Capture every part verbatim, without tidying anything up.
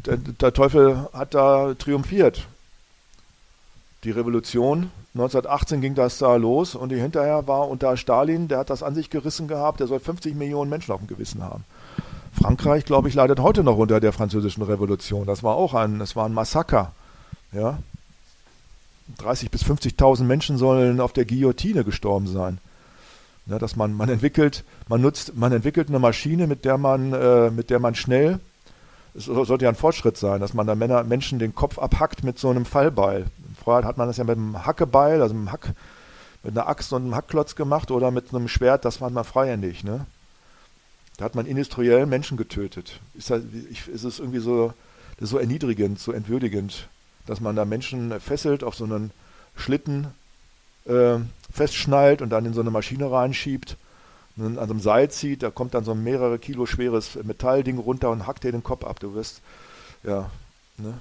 der, der Teufel hat da triumphiert. Die Revolution, neunzehnhundertachtzehn ging das da los und hinterher war unter Stalin, der hat das an sich gerissen gehabt, der soll fünfzig Millionen Menschen auf dem Gewissen haben. Frankreich, glaube ich, leidet heute noch unter der französischen Revolution. Das war auch ein, das war ein Massaker. Ja? dreißigtausend bis fünfzigtausend Menschen sollen auf der Guillotine gestorben sein. Ja, dass man, man entwickelt, man nutzt, man entwickelt eine Maschine, mit der man, äh, mit der man schnell, es sollte ja ein Fortschritt sein, dass man da Männer, Menschen den Kopf abhackt mit so einem Fallbeil. Vorher hat man das ja mit einem Hackebeil, also mit, einem Hack, mit einer Axt und einem Hackklotz gemacht oder mit einem Schwert, das war man freihändig. Ne? Da hat man industriell Menschen getötet. Ist, das, ich, ist es irgendwie so, das ist so erniedrigend, so entwürdigend, dass man da Menschen fesselt, auf so einen Schlitten äh, festschnallt und dann in so eine Maschine reinschiebt und an so einem Seil zieht, da kommt dann so ein mehrere Kilo schweres Metallding runter und hackt dir den Kopf ab. Du wirst, ja, ne?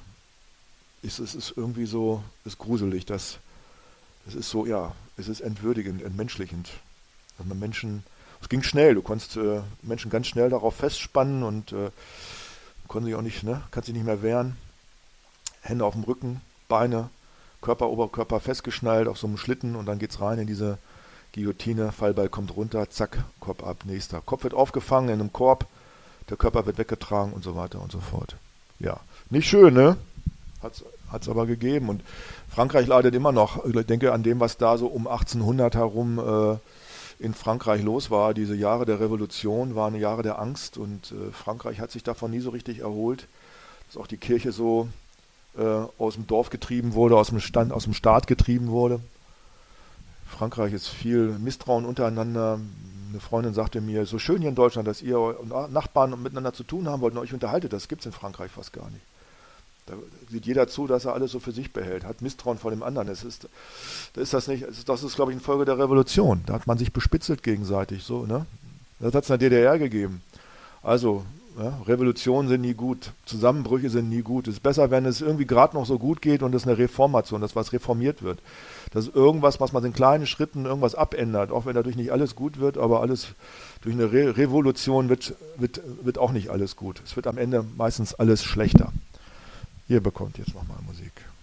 Es ist, ist irgendwie so, ist gruselig, das, es ist so, ja, es ist entwürdigend, entmenschlichend. Dass man Menschen, es ging schnell, du konntest äh, Menschen ganz schnell darauf festspannen und äh, konnten sich auch nicht, ne, kannst dich nicht mehr wehren. Hände auf dem Rücken, Beine, Körper, Oberkörper festgeschnallt auf so einem Schlitten und dann geht's rein in diese Guillotine, Fallbeil kommt runter, zack, Kopf ab, nächster. Kopf wird aufgefangen in einem Korb, der Körper wird weggetragen und so weiter und so fort. Ja, nicht schön, ne? Hat es aber gegeben und Frankreich leidet immer noch, ich denke an dem, was da so um achtzehnhundert herum äh, in Frankreich los war. Diese Jahre der Revolution waren Jahre der Angst und äh, Frankreich hat sich davon nie so richtig erholt, dass auch die Kirche so äh, aus dem Dorf getrieben wurde, aus dem, Stand, aus dem Staat getrieben wurde. Frankreich ist viel Misstrauen untereinander. Eine Freundin sagte mir, so schön hier in Deutschland, dass ihr Nachbarn miteinander zu tun haben wollt und euch unterhaltet, das gibt es in Frankreich fast gar nicht. Da sieht jeder zu, dass er alles so für sich behält, hat Misstrauen vor dem anderen. Es ist, das ist das nicht, das ist, glaube ich, eine Folge der Revolution. Da hat man sich bespitzelt gegenseitig. So, ne? Das hat es in der D D R gegeben. Also, ja, Revolutionen sind nie gut, Zusammenbrüche sind nie gut. Es ist besser, wenn es irgendwie gerade noch so gut geht und es eine Reformation, dass was reformiert wird. Das ist irgendwas, was man in kleinen Schritten irgendwas abändert, auch wenn dadurch nicht alles gut wird, aber alles durch eine Re- Revolution wird, wird, wird auch nicht alles gut. Es wird am Ende meistens alles schlechter. Ihr bekommt jetzt nochmal Musik.